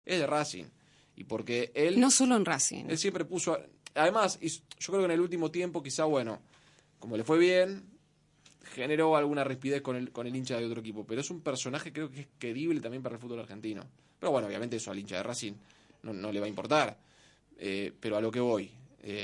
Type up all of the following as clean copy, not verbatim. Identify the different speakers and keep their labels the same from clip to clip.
Speaker 1: es de Racing. Y porque él...
Speaker 2: No solo en Racing.
Speaker 1: Él siempre puso... Además, yo creo que en el último tiempo quizá, bueno, como le fue bien, generó alguna rispidez con el hincha de otro equipo. Pero es un personaje creo que es querible también para el fútbol argentino. Pero bueno, obviamente eso al hincha de Racing no le va a importar. Pero a lo que voy...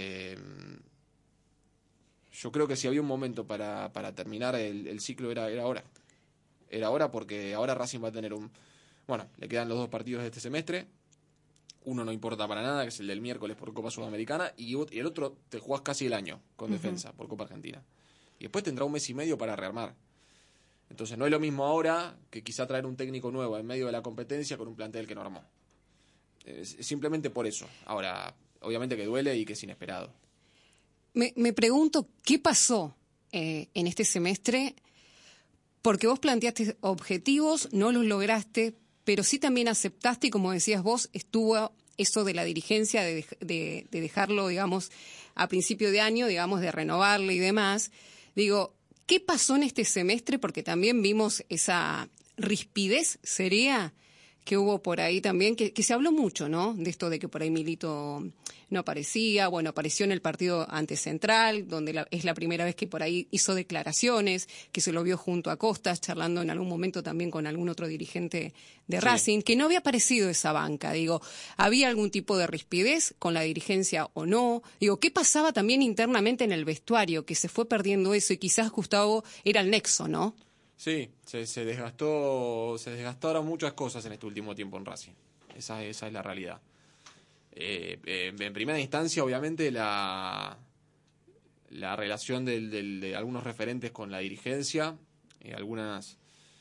Speaker 1: yo creo que si había un momento para terminar el ciclo era ahora. Era ahora porque ahora Racing va a tener Bueno, le quedan los 2 partidos de este semestre. Uno no importa para nada, que es el del miércoles por Copa Sudamericana. Y el otro te jugás casi el año con Defensa por Copa Argentina. Y después tendrá 1 mes y medio para rearmar. Entonces no es lo mismo ahora que quizá traer un técnico nuevo en medio de la competencia con un plantel que no armó. Simplemente por eso. Ahora, obviamente que duele y que es inesperado.
Speaker 2: Me pregunto qué pasó en este semestre, porque vos planteaste objetivos, no los lograste, pero sí también aceptaste, y como decías vos, estuvo eso de la dirigencia, de dejarlo, digamos, a principio de año, digamos, de renovarle y demás. Digo, ¿qué pasó en este semestre? Porque también vimos esa rispidez, sería, que hubo por ahí también, que se habló mucho, ¿no? De esto de que por ahí Milito no aparecía, bueno, apareció en el partido ante Central, donde es la primera vez que por ahí hizo declaraciones, que se lo vio junto a Costas, charlando en algún momento también con algún otro dirigente de Racing, que no había aparecido esa banca. Digo, ¿había algún tipo de rispidez con la dirigencia o no? Digo, ¿qué pasaba también internamente en el vestuario, que se fue perdiendo eso y quizás Gustavo era el nexo, ¿no?
Speaker 1: Sí, se desgastaron muchas cosas en este último tiempo en Racing. Esa es la realidad. En primera instancia, obviamente, la relación de algunos referentes con la dirigencia, algunas,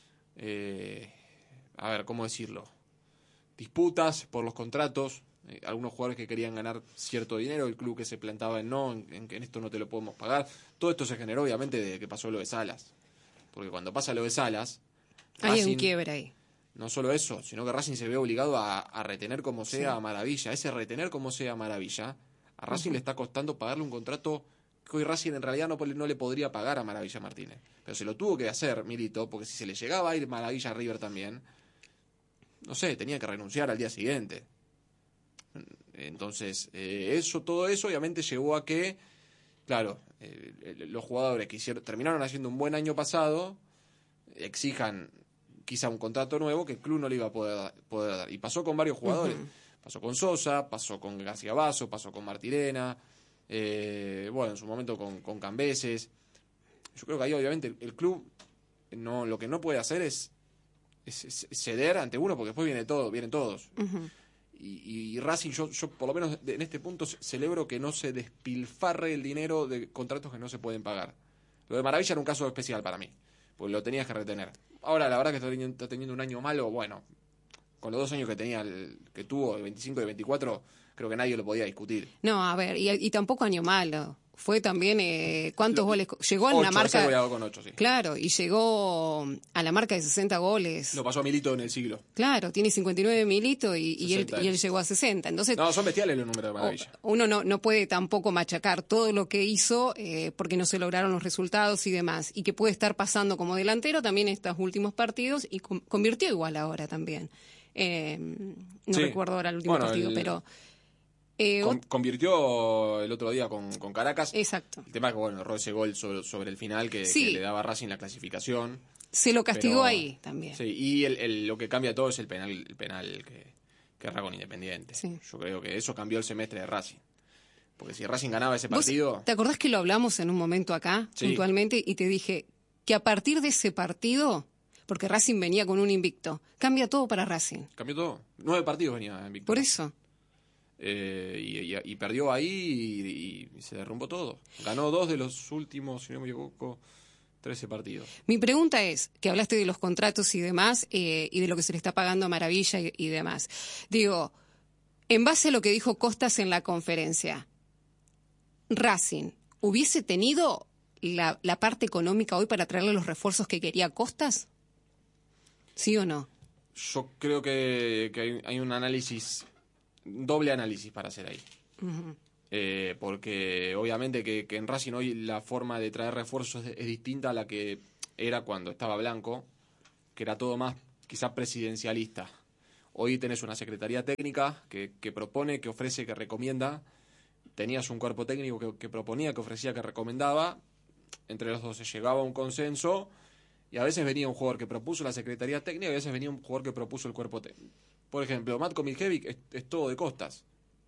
Speaker 1: a ver, ¿cómo decirlo? Disputas por los contratos, algunos jugadores que querían ganar cierto dinero, el club que se plantaba en que en esto no te lo podemos pagar. Todo esto se generó, obviamente, desde que pasó lo de Salas. Porque cuando pasa lo de Salas,
Speaker 2: Hay
Speaker 1: Racing,
Speaker 2: un quiebre ahí.
Speaker 1: No solo eso, sino que Racing se ve obligado a retener como sea a Maravilla. Ese retener como sea a Maravilla, a Racing le está costando pagarle un contrato que hoy Racing en realidad no le podría pagar a Maravilla Martínez. Pero se lo tuvo que hacer Milito, porque si se le llegaba a ir Maravilla a River también, no sé, tenía que renunciar al día siguiente. Entonces, todo eso obviamente llevó a que, claro, los jugadores que terminaron haciendo un buen año pasado, exijan quizá un contrato nuevo que el club no le iba a poder dar. Y pasó con varios jugadores. Pasó con Sosa, pasó con García Basso, pasó con Martirena, bueno, en su momento con Cambeses. Yo creo que ahí obviamente el club lo que no puede hacer es ceder ante uno, porque después vienen todos. Y Racing, yo por lo menos en este punto celebro que no se despilfarre el dinero de contratos que no se pueden pagar. Lo de Maravilla era un caso especial para mí, porque lo tenías que retener. Ahora, la verdad que está teniendo un año malo, bueno, con los 2 años que tuvo, el 25 y el 24, creo que nadie lo podía discutir.
Speaker 2: No, a ver, y tampoco año malo. Fue también, ¿cuántos goles? Llegó a
Speaker 1: 8,
Speaker 2: la marca...
Speaker 1: con 8, sí.
Speaker 2: Claro, y llegó a la marca de 60 goles.
Speaker 1: Lo pasó a Milito en el siglo.
Speaker 2: Claro, tiene 59 Milito y él llegó a 60. Entonces,
Speaker 1: no, son bestiales los números de Maravilla.
Speaker 2: Uno no puede tampoco machacar todo lo que hizo porque no se lograron los resultados y demás. Y que puede estar pasando como delantero también estos últimos partidos y convirtió igual ahora también. No recuerdo ahora el último partido, pero...
Speaker 1: convirtió el otro día con Caracas.
Speaker 2: Exacto.
Speaker 1: El tema es que, bueno, erró ese gol sobre el final que le daba a Racing la clasificación.
Speaker 2: Se lo castigó ahí también.
Speaker 1: Sí, y lo que cambia todo es el penal que erra con Independiente.
Speaker 2: Sí.
Speaker 1: Yo creo que eso cambió el semestre de Racing. Porque si Racing ganaba ese partido...
Speaker 2: ¿Te acordás que lo hablamos en un momento acá, puntualmente, y te dije que a partir de ese partido, porque Racing venía con un invicto, cambia todo para Racing?
Speaker 1: Cambió todo. 9 partidos venía invicto.
Speaker 2: Por eso.
Speaker 1: Y perdió ahí y se derrumbó todo. Ganó 2 de los últimos, si no me equivoco, 13 partidos.
Speaker 2: Mi pregunta es, que hablaste de los contratos y demás, y de lo que se le está pagando a Maravilla y demás. Digo, en base a lo que dijo Costas en la conferencia, ¿Racing hubiese tenido la parte económica hoy para traerle los refuerzos que quería Costas? ¿Sí o no?
Speaker 1: Yo creo que hay un doble análisis para hacer ahí. Porque obviamente que en Racing hoy la forma de traer refuerzos es distinta a la que era cuando estaba Blanco, que era todo más quizá presidencialista. Hoy tenés una secretaría técnica que propone, que ofrece, que recomienda. Tenías un cuerpo técnico que proponía, que ofrecía, que recomendaba. Entre los dos se llegaba a un consenso y a veces venía un jugador que propuso la secretaría técnica y a veces venía un jugador que propuso el cuerpo técnico. Por ejemplo, Matko Miljevic es todo de Costas.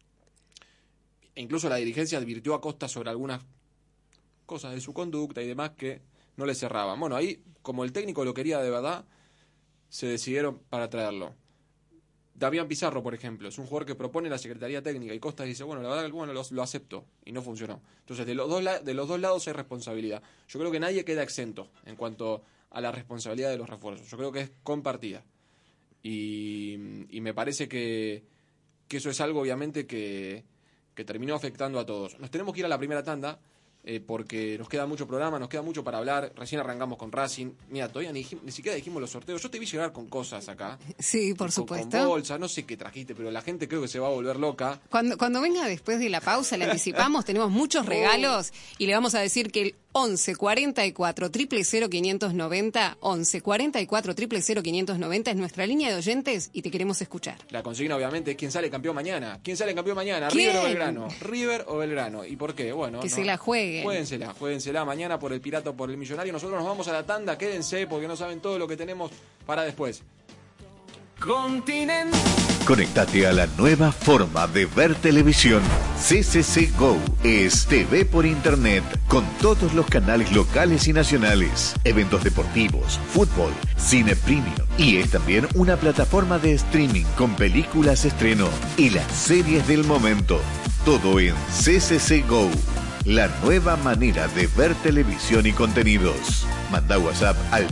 Speaker 1: E incluso la dirigencia advirtió a Costas sobre algunas cosas de su conducta y demás que no le cerraban. Bueno, ahí, como el técnico lo quería de verdad, se decidieron para traerlo. Damián Pizarro, por ejemplo, es un jugador que propone la secretaría técnica y Costas dice, bueno, la verdad que lo acepto, y no funcionó. Entonces, de los dos lados hay responsabilidad. Yo creo que nadie queda exento en cuanto a la responsabilidad de los refuerzos. Yo creo que es compartida. Y me parece que eso es algo, obviamente, que terminó afectando a todos. Nos tenemos que ir a la primera tanda, porque nos queda mucho programa, nos queda mucho para hablar. Recién arrancamos con Racing. Mira, todavía ni siquiera dijimos los sorteos. Yo te vi llegar con cosas acá.
Speaker 2: Sí, por supuesto.
Speaker 1: Con bolsa, no sé qué trajiste, pero la gente creo que se va a volver loca.
Speaker 2: Cuando venga después de la pausa, le anticipamos, tenemos muchos regalos y le vamos a decir que el 11 44 000 590, 11 44 000 590 es nuestra línea de oyentes y te queremos escuchar.
Speaker 1: La consigna, obviamente, es quién sale campeón mañana. ¿Quién sale campeón mañana?
Speaker 2: ¿Quién?
Speaker 1: ¿River o Belgrano? ¿River o Belgrano? ¿Y por qué? Bueno,
Speaker 2: que se la jueguen.
Speaker 1: Juéguensela mañana por el Pirata o por el Millonario. Nosotros nos vamos a la tanda, quédense porque no saben todo lo que tenemos para después.
Speaker 3: Continente.
Speaker 4: Conéctate a la nueva forma de ver televisión. CCC Go es TV por internet con todos los canales locales y nacionales, eventos deportivos, fútbol, cine premium y es también una plataforma de streaming con películas estreno y las series del momento. Todo en CCC Go. La nueva manera de ver televisión y contenidos. Manda WhatsApp al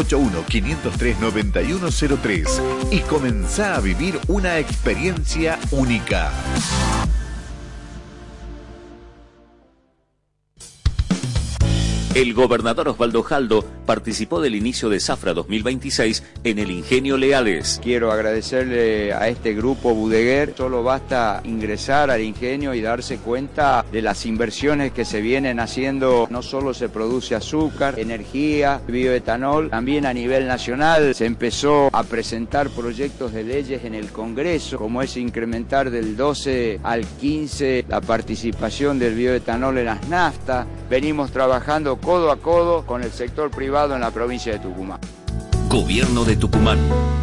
Speaker 4: 381-503-9103 y comenzá a vivir una experiencia única.
Speaker 5: El gobernador Osvaldo Jaldo participó del inicio de Zafra 2026 en el Ingenio Leales.
Speaker 6: Quiero agradecerle a este grupo Budeguer. Solo basta ingresar al ingenio y darse cuenta de las inversiones que se vienen haciendo. No solo se produce azúcar, energía, bioetanol, también a nivel nacional se empezó a presentar proyectos de leyes en el Congreso, como es incrementar del 12 al 15 la participación del bioetanol en las naftas. Venimos trabajando codo a codo con el sector privado en la provincia de Tucumán.
Speaker 5: Gobierno de Tucumán.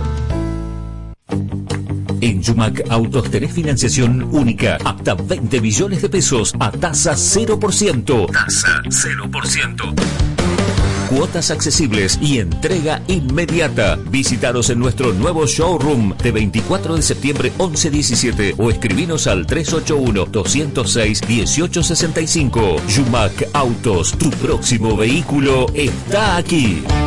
Speaker 5: En Yumac Autos tenés financiación única, hasta 20 millones de pesos a tasa 0%. Tasa 0%. Cuotas accesibles y entrega inmediata. Visítanos en nuestro nuevo showroom de 24 de septiembre 11-17 o escribinos al 381-206-1865. Yumac Autos, tu próximo vehículo está aquí.